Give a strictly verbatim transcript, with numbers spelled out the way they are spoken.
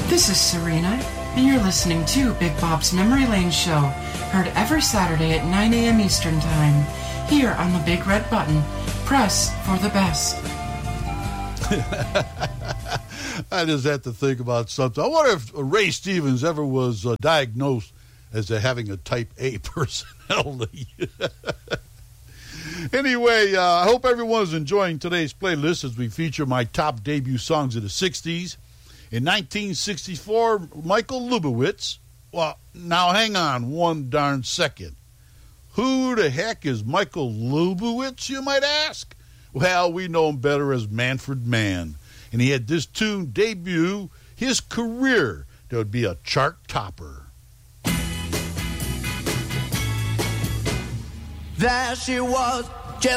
This is Serena, and you're listening to Big Bob's Memory Lane Show, heard every Saturday at nine a.m. Eastern Time, here on the big red button. Press for the best. I just have to think about something. I wonder if Ray Stevens ever was uh, diagnosed as uh, having a type A personality. Anyway, uh, I hope everyone's enjoying today's playlist as we feature my top debut songs of the sixties. In nineteen sixty-four, Michael Lubowitz. Well, now hang on one darn second. Who the heck is Michael Lubowitz, you might ask? Well, we know him better as Manfred Mann. And he had this tune debut his career that would be a chart topper. There she was,